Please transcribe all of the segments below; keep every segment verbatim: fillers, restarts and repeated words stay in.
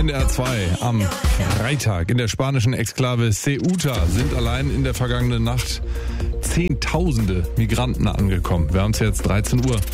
N D R zwei am Freitag in der spanischen Exklave Ceuta sind allein in der vergangenen Nacht Zehntausende Migranten angekommen. Wir haben es jetzt dreizehn Uhr.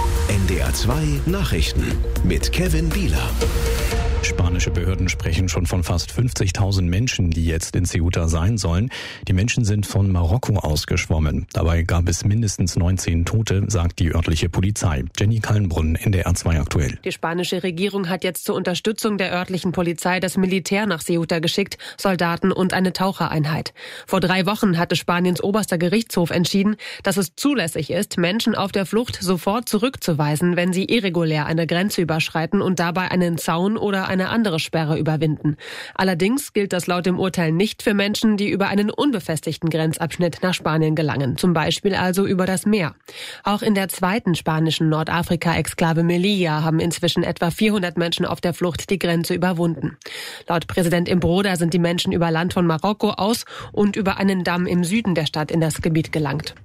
N D R zwei Nachrichten mit Kevin Bieler. Spanische Behörden sprechen schon von fast fünfzigtausend Menschen, die jetzt in Ceuta sein sollen. Die Menschen sind von Marokko ausgeschwommen. Dabei gab es mindestens neunzehn Tote, sagt die örtliche Polizei. Jenny Kallenbrunn, N D R zwei aktuell. Die spanische Regierung hat jetzt zur Unterstützung der örtlichen Polizei das Militär nach Ceuta geschickt, Soldaten und eine Tauchereinheit. Vor drei Wochen hatte Spaniens oberster Gerichtshof entschieden, dass es zulässig ist, Menschen auf der Flucht sofort zurückzuweisen, wenn sie irregulär eine Grenze überschreiten und dabei einen Zaun oder eine andere Sperre überwinden. Allerdings gilt das laut dem Urteil nicht für Menschen, die über einen unbefestigten Grenzabschnitt nach Spanien gelangen, zum Beispiel also über das Meer. Auch in der zweiten spanischen Nordafrika-Exklave Melilla haben inzwischen etwa vierhundert Menschen auf der Flucht die Grenze überwunden. Laut Präsident Imbroda sind die Menschen über Land von Marokko aus und über einen Damm im Süden der Stadt in das Gebiet gelangt.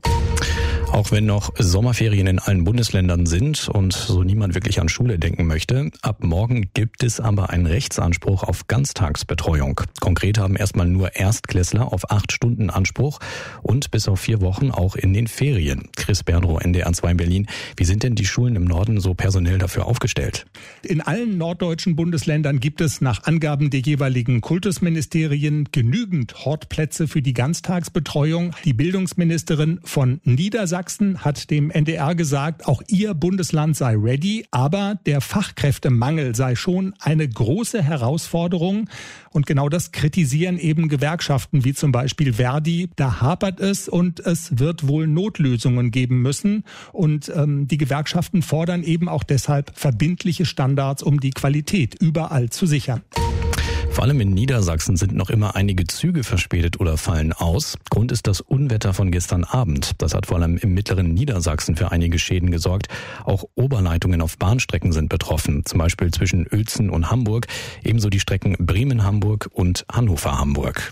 Auch wenn noch Sommerferien in allen Bundesländern sind und so niemand wirklich an Schule denken möchte, ab morgen gibt es aber einen Rechtsanspruch auf Ganztagsbetreuung. Konkret haben erstmal nur Erstklässler auf acht Stunden Anspruch und bis auf vier Wochen auch in den Ferien. Chris Bernrow, N D R zwei Berlin. Wie sind denn die Schulen im Norden so personell dafür aufgestellt? In allen norddeutschen Bundesländern gibt es nach Angaben der jeweiligen Kultusministerien genügend Hortplätze für die Ganztagsbetreuung. Die Bildungsministerin von Niedersachsen hat dem N D R gesagt, auch ihr Bundesland sei ready, aber der Fachkräftemangel sei schon eine große Herausforderung. Und genau das kritisieren eben Gewerkschaften wie zum Beispiel Verdi. Da hapert es und es wird wohl Notlösungen geben müssen. Und ähm, die Gewerkschaften fordern eben auch deshalb verbindliche Standards, um die Qualität überall zu sichern. Vor allem in Niedersachsen sind noch immer einige Züge verspätet oder fallen aus. Grund ist das Unwetter von gestern Abend. Das hat vor allem im mittleren Niedersachsen für einige Schäden gesorgt. Auch Oberleitungen auf Bahnstrecken sind betroffen, zum Beispiel zwischen Uelzen und Hamburg, ebenso die Strecken Bremen-Hamburg und Hannover-Hamburg.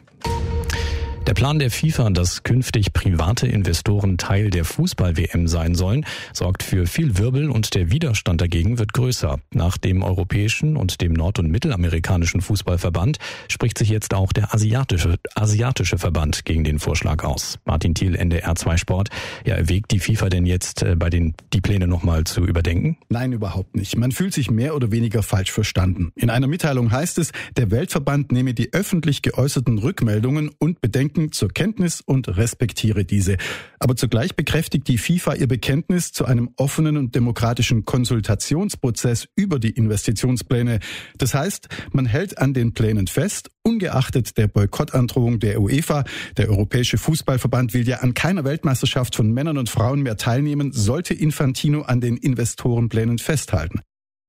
Der Plan der FIFA, dass künftig private Investoren Teil der Fußball-W M sein sollen, sorgt für viel Wirbel und der Widerstand dagegen wird größer. Nach dem europäischen und dem nord- und mittelamerikanischen Fußballverband spricht sich jetzt auch der asiatische, asiatische Verband gegen den Vorschlag aus. Martin Thiel, N D R zwei Sport. Ja, erwägt die FIFA denn jetzt bei den die Pläne nochmal zu überdenken? Nein, überhaupt nicht. Man fühlt sich mehr oder weniger falsch verstanden. In einer Mitteilung heißt es, der Weltverband nehme die öffentlich geäußerten Rückmeldungen und Bedenken zur Kenntnis und respektiere diese. Aber zugleich bekräftigt die FIFA ihr Bekenntnis zu einem offenen und demokratischen Konsultationsprozess über die Investitionspläne. Das heißt, man hält an den Plänen fest, ungeachtet der Boykottandrohung der UEFA. Der Europäische Fußballverband will ja an keiner Weltmeisterschaft von Männern und Frauen mehr teilnehmen, sollte Infantino an den Investorenplänen festhalten.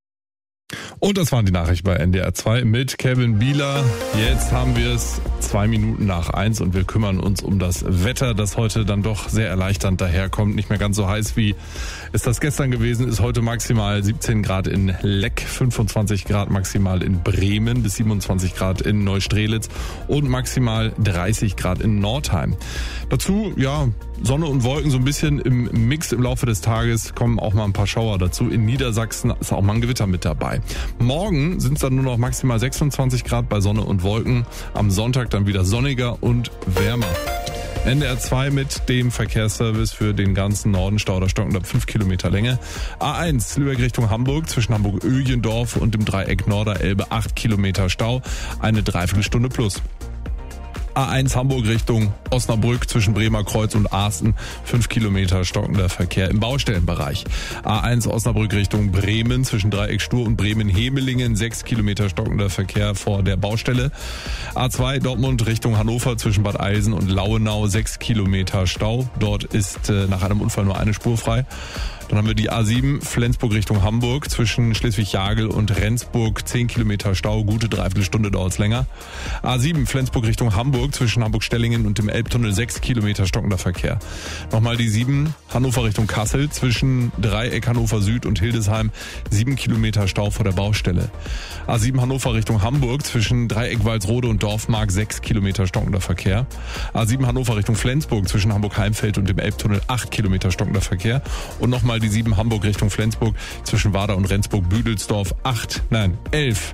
Und das waren die Nachrichten bei N D R zwei mit Kevin Bieler. Jetzt haben wir es zwei Minuten nach eins und wir kümmern uns um das Wetter, das heute dann doch sehr erleichternd daherkommt. Nicht mehr ganz so heiß, wie es das gestern gewesen ist. Heute maximal siebzehn Grad in Leck, fünfundzwanzig Grad maximal in Bremen, bis siebenundzwanzig Grad in Neustrelitz und maximal dreißig Grad in Nordheim. Dazu, ja, Sonne und Wolken so ein bisschen im Mix im Laufe des Tages, kommen auch mal ein paar Schauer dazu. In Niedersachsen ist auch mal ein Gewitter mit dabei. Morgen sind es dann nur noch maximal sechsundzwanzig Grad bei Sonne und Wolken. Am Sonntag dann wieder sonniger und wärmer. N D R zwei mit dem Verkehrsservice für den ganzen Norden. Stauder stockend ab fünf Kilometer Länge. A eins Lübeck Richtung Hamburg zwischen Hamburg-Öhlendorf und dem Dreieck Norderelbe acht Kilometer Stau. Eine Dreiviertelstunde plus. A eins Hamburg Richtung Osnabrück zwischen Bremer Kreuz und Asten, fünf Kilometer stockender Verkehr im Baustellenbereich. A eins Osnabrück Richtung Bremen zwischen Dreieck Stur und Bremen-Hemelingen, sechs Kilometer stockender Verkehr vor der Baustelle. A zwei Dortmund Richtung Hannover zwischen Bad Eilsen und Lauenau, sechs Kilometer Stau. Dort ist äh, nach einem Unfall nur eine Spur frei. Dann haben wir die A sieben Flensburg Richtung Hamburg zwischen Schleswig-Jagel und Rendsburg, zehn Kilometer Stau, gute Dreiviertelstunde dauert es länger. A sieben Flensburg Richtung Hamburg zwischen Hamburg-Stellingen und dem Elbtunnel, sechs Kilometer stockender Verkehr. Nochmal die sieben Hannover Richtung Kassel zwischen Dreieck Hannover Süd und Hildesheim, sieben Kilometer Stau vor der Baustelle. A sieben Hannover Richtung Hamburg zwischen Dreieck Walsrode und Dorfmark, sechs Kilometer stockender Verkehr. A sieben Hannover Richtung Flensburg zwischen Hamburg-Heimfeld und dem Elbtunnel, acht Kilometer stockender Verkehr. Und nochmal die sieben Hamburg Richtung Flensburg zwischen Wader und Rendsburg-Büdelsdorf, acht, nein, elf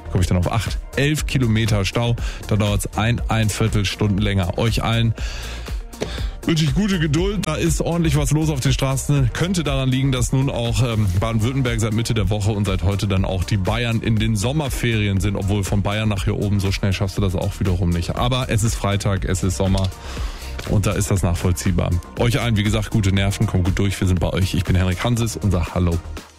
komme ich dann auf acht, elf Kilometer Stau. Da dauert es ein, ein Viertelstunden länger. Euch allen wünsche ich gute Geduld. Da ist ordentlich was los auf den Straßen. Könnte daran liegen, dass nun auch ähm, Baden-Württemberg seit Mitte der Woche und seit heute dann auch die Bayern in den Sommerferien sind. Obwohl von Bayern nach hier oben so schnell schaffst du das auch wiederum nicht. Aber es ist Freitag, es ist Sommer und da ist das nachvollziehbar. Euch allen, wie gesagt, gute Nerven, kommt gut durch. Wir sind bei euch. Ich bin Henrik Hanses und sag Hallo.